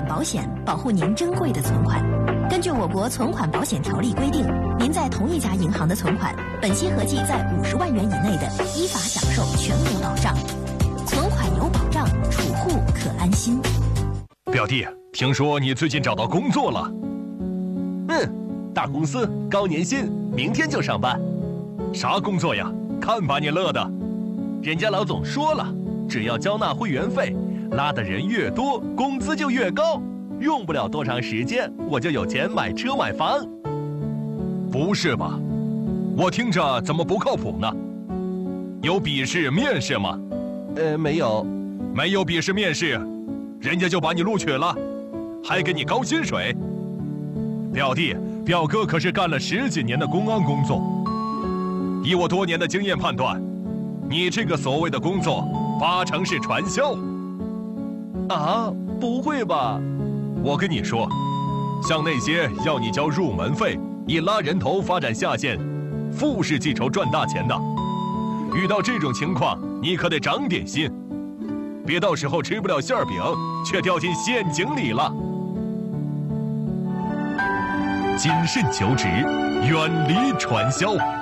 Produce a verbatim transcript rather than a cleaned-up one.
保险，保护您珍贵的存款。根据我国存款保险条例规定，您在同一家银行的存款，本息合计在五十万元以内的，依法享受全额保障。存款有保障，储户可安心。 表弟，听说你最近找到工作了？ 嗯，大公司，高年薪，明天就上班。 啥工作呀？看把你乐的！ 人家老总说了，只要交纳会员费，拉的人越多，工资就越高。用不了多长时间，我就有钱买车买房。 不是吧？我听着怎么不靠谱呢？有笔试面试吗？ 呃，没有。 没有笔试面试，人家就把你录取了，还给你高薪水。表弟，表哥可是干了十几年的公安工作，以我多年的经验判断，你这个所谓的工作，八成是传销。 啊，不会吧？ 我跟你说，像那些要你交入门费，以拉人头发展下线，富士记仇赚大钱的，遇到这种情况，你可得长点心，别到时候吃不了馅饼，却掉进陷阱里了。谨慎求职，远离传销。